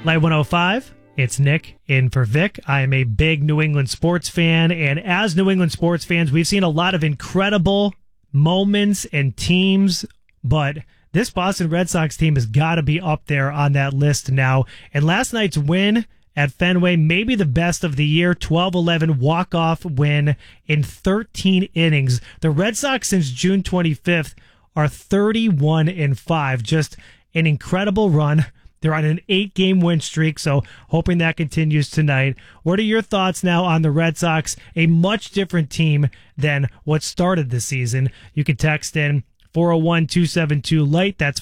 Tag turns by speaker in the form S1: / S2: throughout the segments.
S1: Light 105, it's Nick in for Vic. I am a big New England sports fan, and as New England sports fans, we've seen a lot of incredible moments and teams, but this Boston Red Sox team has got to be up there on that list now. And last night's win at Fenway, maybe the best of the year, 12-11 walk-off win in 13 innings. The Red Sox since June 25th are 31-5, just an incredible run. They're on an 8-game win streak, so hoping that continues tonight. What are your thoughts now on the Red Sox? A much different team than what started the season. You can text in 401-272-LIGHT. That's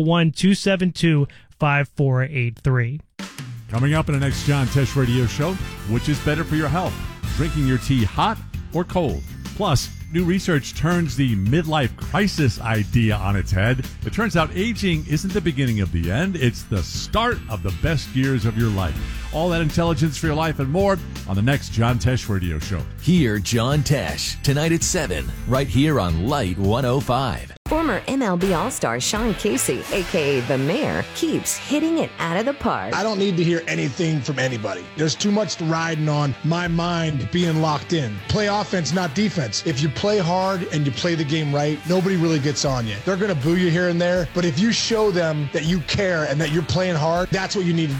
S1: 401-272-5483.
S2: Coming up in the next John Tesh Radio Show, which is better for your health, drinking your tea hot or cold? Plus, new research turns the midlife crisis idea on its head. It turns out aging isn't the beginning of the end. It's the start of the best years of your life. All that intelligence for your life and more on the next John Tesh Radio Show.
S3: Hear John Tesh tonight at 7, right here on Light 105.
S4: Former MLB All-Star Sean Casey, a.k.a. The Mayor, keeps hitting it out of the park.
S5: I don't need to hear anything from anybody. There's too much riding on my mind being locked in. Play offense, not defense. If you play hard and you play the game right, nobody really gets on you. They're going to boo you here and there, but if you show them that you care and that you're playing hard, that's what you need to